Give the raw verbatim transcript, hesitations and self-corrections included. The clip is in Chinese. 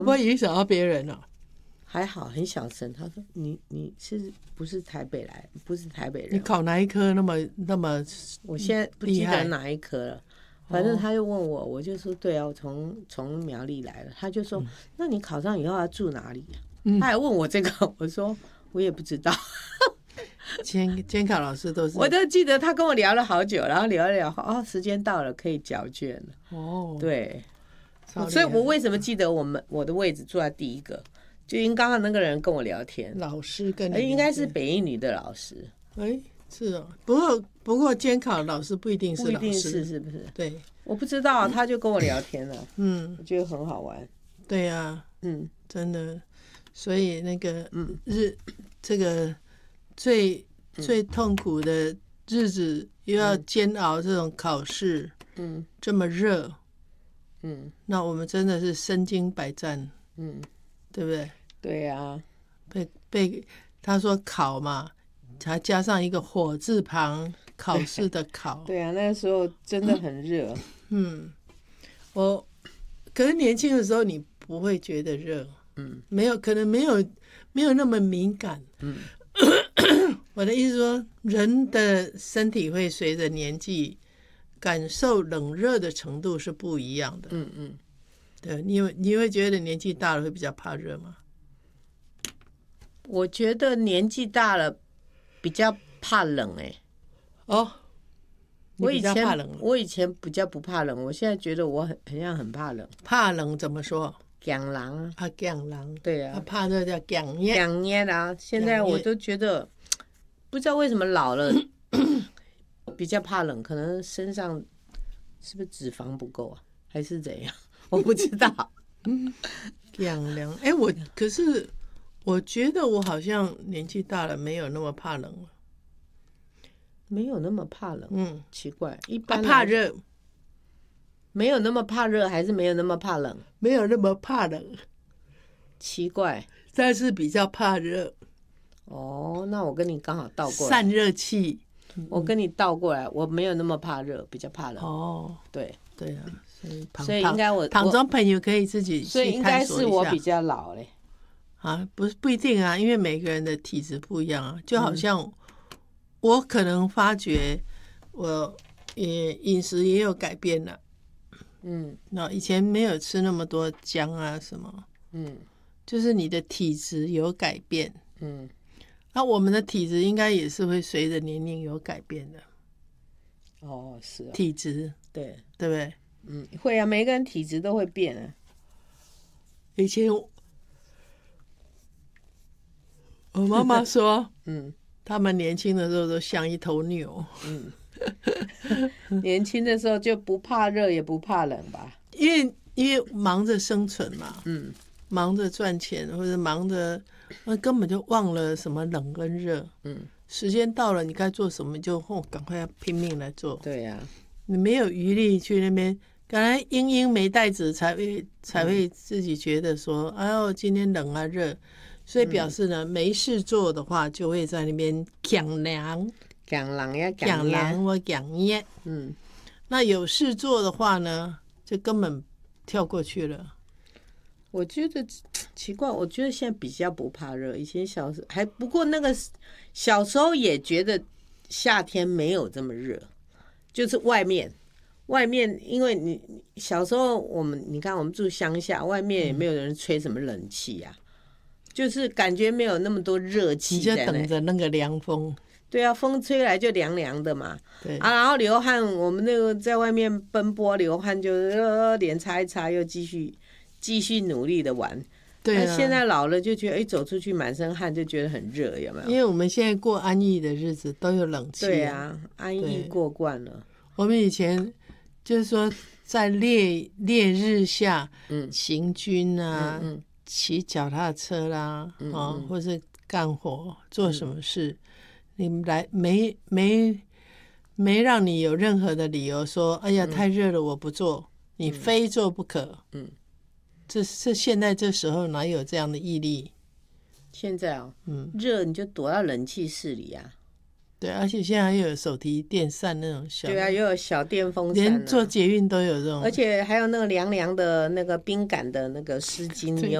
不会影响到别人哦。 还好，很小声。他说：“你你是不是台北来？不是台北人。” 你考哪一科那么那么？ 我现在不记得哪一科了。反正他就问我，我就说：“对啊，我从从苗栗来了。”他就说：“嗯、那你考上以后要住哪里、啊嗯？”他还问我这个，我说我也不知道。 监监考老师都是， 我都记得他跟我聊了好久，然后聊一聊，哦，时间到了，可以缴卷了。哦，对，所以我为什么记得我们我的位置坐在第一个？就因为刚刚那个人跟我聊天， 老师跟你应该是北一女的老师。 哎，是哦。不过不过监考老师不一定是老师， 不一定是是不是？ 对， 我不知道，他就跟我聊天了。嗯，我觉得很好玩。 对呀、啊，嗯，真的。所以那个嗯日这个最最痛苦的日子，又要煎熬这种考试，嗯，这么热，嗯，那我们真的是身经百战，嗯，对不对？ 对呀、啊， 被被他说考嘛，还加上一个火字旁，考试的考。 对啊，那个时候真的很热。 嗯，我可是年轻的时候你不会觉得热，嗯，没有，可能没有没有那么敏感。嗯，我的意思说，人的身体会随着年纪感受冷热的程度是不一样的。嗯嗯，对，你你会觉得年纪大了会比较怕热吗？ 我觉得年纪大了比较怕冷。哎、欸， 哦， 我以前怕冷，我以前比较不怕冷，我现在觉得我很很像很怕冷。 怕冷怎么说？ 姜狼啊， 怕姜狼， 对啊， 怕热叫姜热， 姜热啊。现在我都觉得不知道为什么老了比较怕冷，可能身上是不是脂肪不够啊，还是怎样？我不知道。 姜凉，哎，我可是。我觉得我好像年纪大了，没有那么怕冷了。 没有那么怕冷，嗯，奇怪，一般、 啊、怕热， 没有那么怕热，还是没有那么怕冷？ 没有那么怕冷， 奇怪， 但是比较怕热。 哦，那我跟你刚好倒过来， 散热器。 我跟你倒过来，我没有那么怕热，比较怕冷。 哦， 对对啊，所以所以应该我旁中朋友可以自己去探索一下， 所以应该是我比较老嘞。 啊，不是不一定啊，因为每个人的体质不一样啊。就好像我可能发觉我也饮食也有改变了，嗯，那以前没有吃那么多姜啊什么，嗯，就是你的体质有改变，嗯，那我们的体质应该也是会随着年龄有改变的。 哦，是啊， 体质， 对对不对？ 嗯，会啊，每个人体质都会变啊。 以前我妈妈说，嗯，他们年轻的时候都像一头牛， 嗯，年轻的时候就不怕热也不怕冷吧， 因为因为忙着生存嘛，嗯，忙着赚钱或者忙着，那根本就忘了什么冷跟热，嗯，时间到了你该做什么就哦赶快要拼命来做， 对呀、啊， 你没有余力去那边，刚才英英没带子才会才会自己觉得说，哎呦今天冷啊热。所以表示呢、嗯，没事做的话，就会在那边讲凉、 讲冷呀、 讲凉或讲热。嗯，那有事做的话呢，就根本跳过去了。 我觉得奇怪，我觉得现在比较不怕热，以前小时候还不过那个小时候也觉得夏天没有这么热，就是外面外面，因为你小时候我们你看我们住乡下，外面也没有人吹什么冷气呀、啊。嗯，就是感觉没有那么多热气， 你就等着那个凉风。 对啊，风吹来就凉凉的嘛。 对啊，然后流汗，我们那个在外面奔波流汗就，就脸擦一擦，又继续继续努力的玩。 对啊。现在老了就觉得，哎，走出去满身汗就觉得很热，有没有？ 因为我们现在过安逸的日子都有冷气、啊。 对啊，安逸过惯了。 我们以前就是说在烈烈日下，嗯，行军啊。嗯嗯，骑脚踏车啦，嗯嗯哦、或是干活做什么事，嗯、你来没没没让你有任何的理由说，哎呀、嗯、太热了我不做，你非做不可。嗯，这这现在这时候哪有这样的毅力？ 现在啊、哦，嗯，热你就躲到冷气室里啊。 对，而且现在又有手提电扇那种小的， 对啊，又有小电风扇、啊， 连坐捷运都有这种， 而且还有那个凉凉的那个冰感的那个湿巾，你有